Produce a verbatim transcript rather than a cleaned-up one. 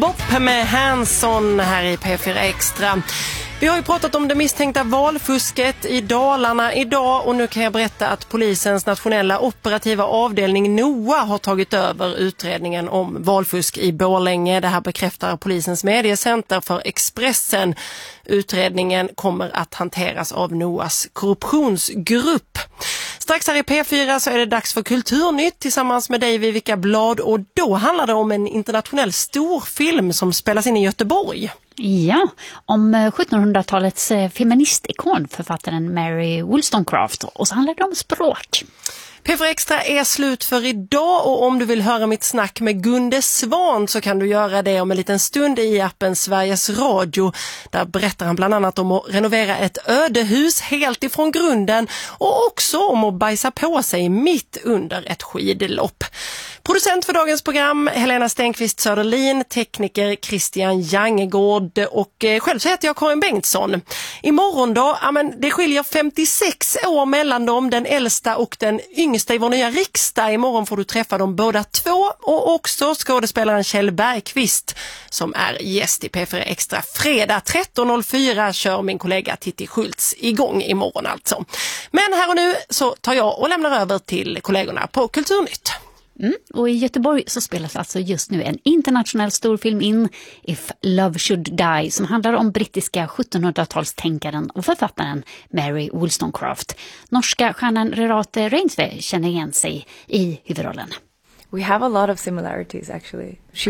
Pop med Hanson här i P fyra Extra. Vi har ju pratat om det misstänkta valfusket i Dalarna idag och nu kan jag berätta att polisens nationella operativa avdelning NOA har tagit över utredningen om valfusk i Borlänge. Det här bekräftar polisens mediecenter för Expressen. Utredningen kommer att hanteras av NOAs korruptionsgrupp. Strax här i P fyra så är det dags för Kulturnytt tillsammans med dig, Vivica Blad, och då handlar det om en internationell storfilm som spelas in i Göteborg. Ja, om sjuttonhundratalets feministikon, författaren Mary Wollstonecraft, och så handlar det om språk. P fyra Extra är slut för idag och om du vill höra mitt snack med Gunde Svan så kan du göra det om en liten stund i appen Sveriges Radio. Där berättar han bland annat om att renovera ett ödehus helt ifrån grunden och också om att bajsa på sig mitt under ett skidlopp. Producent för dagens program Helena Stenqvist Söderlin, tekniker Christian Jangegård och själv så heter jag Karin Bengtsson. Imorgon då, ja men det skiljer femtiosex år mellan dem, den äldsta och den yngsta i vår nya riksdag. Imorgon får du träffa dem båda två och också skådespelaren Kjell Bergqvist som är gäst i P fyra Extra. Fredag tretton noll fyra kör min kollega Titti Schultz igång imorgon alltså. Men här och nu så tar jag och lämnar över till kollegorna på Kulturnytt. Mm. Och i Göteborg så spelas alltså just nu en internationell storfilm in, If Love Should Die, som handlar om brittiska sjuttonhundratalstänkaren och författaren Mary Wollstonecraft. Norska stjärnan Renate Reinsve känner igen sig i huvudrollen. We have a lot of similarities actually. She